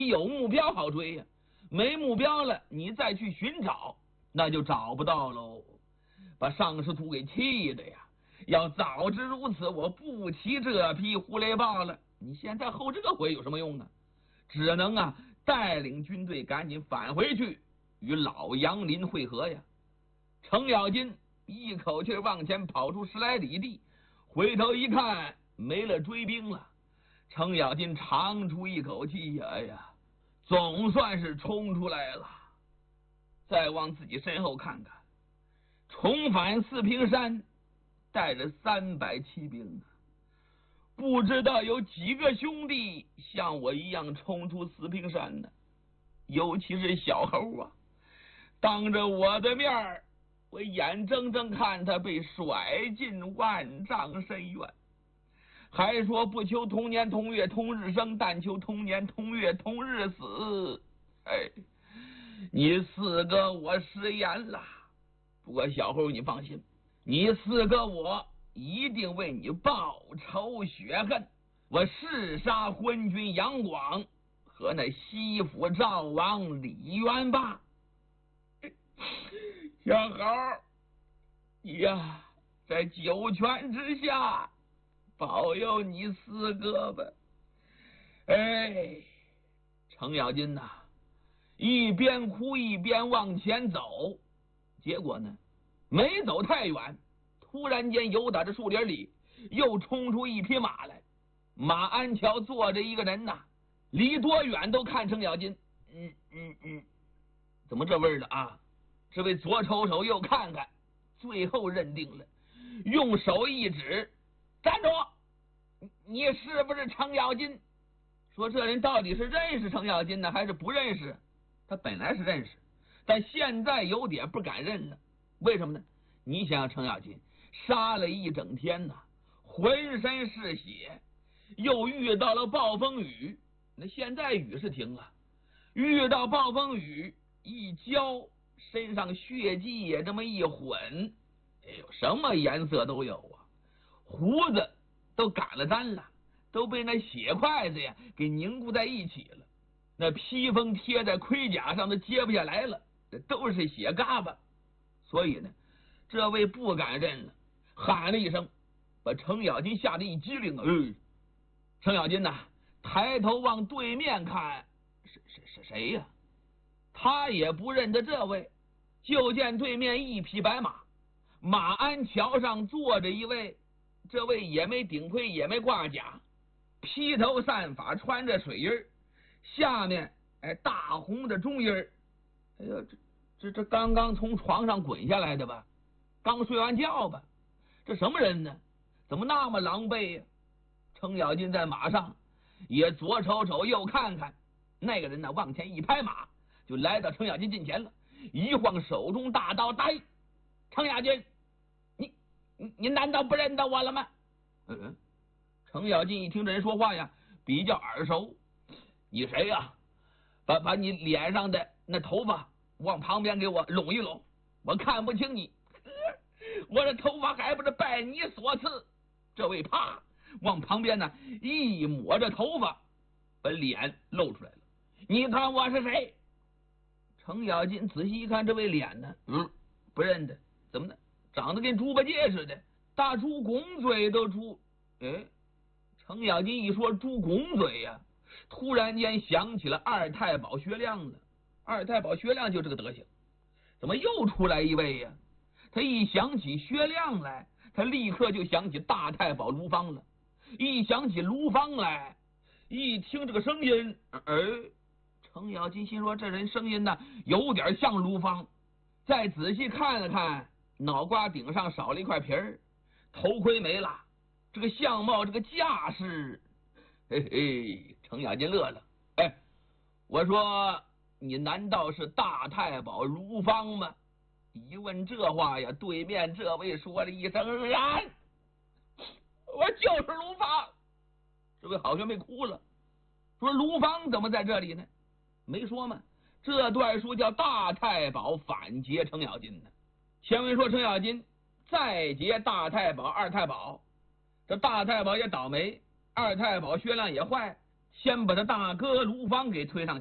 有目标好追呀，没目标了，你再去寻找，那就找不到喽。把上师徒给气的呀！要早知如此，我不骑这匹狐雷豹了。你现在后这回有什么用啊？只能带领军队赶紧返回去，与老杨林会合呀。程咬金一口气往前跑出10来里地，回头一看，没了追兵了。程咬金长出一口气呀，哎呀，总算是冲出来了。再往自己身后看看，重返四平山，带着300骑兵，不知道有几个兄弟像我一样冲出四平山呢？尤其是小猴啊，当着我的面儿，我眼睁睁看他被甩进万丈深渊，还说不求同年同月同日生，但求同年同月同日死。哎，你4个我食言了。不过小猴你放心，你4个我一定为你报仇雪恨。我誓杀昏君杨广和那西府赵王李元霸。小猴，你呀，在九泉之下保佑你4个吧。哎，程咬金呐，一边哭一边往前走，结果呢，没走太远，突然间由打着树林里又冲出一匹马来。马鞍桥坐着一个人呐，离多远都看程咬金。怎么这味儿了啊？这位左瞅瞅右看看，最后认定了，用手一指，站住！你是不是程咬金？说这人到底是认识程咬金呢，还是不认识？他本来是认识，但现在有点不敢认了。为什么呢？你想想，程咬金杀了一整天呐，浑身是血，又遇到了暴风雨。那现在雨是停了，遇到暴风雨一浇，身上血迹也这么一混，哎呦，什么颜色都有啊！胡子都赶了单了，都被那血块子呀给凝固在一起了。那披风贴在盔甲上都揭不下来了，这都是血嘎巴。所以呢，这位不敢认了，喊了一声，把程咬金吓得一激灵啊！程咬金呐，抬头往对面看，是谁呀？他也不认得这位，就见对面一匹白马，马鞍桥上坐着一位，这位也没顶盔也没挂甲，披头散发，穿着水衣，下面大红的中衣。哎呦，这刚刚从床上滚下来的吧？刚睡完觉吧？这什么人呢？怎么那么狼狈呀？程咬金在马上也左瞅瞅右看看，那个人呢往前一拍马，就来到程咬金近前了，一晃手中大刀，呆！程咬金，你难道不认得我了吗？程咬金一听这人说话呀，比较耳熟。你谁呀？把你脸上的那头发往旁边给我拢一拢，我看不清你。我的头发还不是拜你所赐？这位啪往旁边呢一抹着头发，把脸露出来了。你看我是谁？程咬金仔细一看，这位脸呢，不认得，怎么的？长得跟猪八戒似的，大猪拱嘴都出。程咬金一说猪拱嘴呀，突然间想起了二太保薛亮了。二太保薛亮就这个德行，怎么又出来一位呀？他一想起薛亮来，他立刻就想起大太保卢芳了。一想起卢芳来，一听这个声音，程咬金心说这人声音呢有点像卢芳。再仔细看了看，脑瓜顶上少了一块皮儿，头盔没了，这个相貌这个架势，程咬金乐了。我说你难道是大太保卢芳吗？一问这话呀，对面这位说了一声然，我就是卢芳。这位好像没哭了，说卢芳怎么在这里呢？没说嘛，这段书叫大太保反劫程咬金呢。前文说程咬金再劫大太保二太保，这大太保也倒霉，二太保薛亮也坏， 先把他大哥卢芳给推上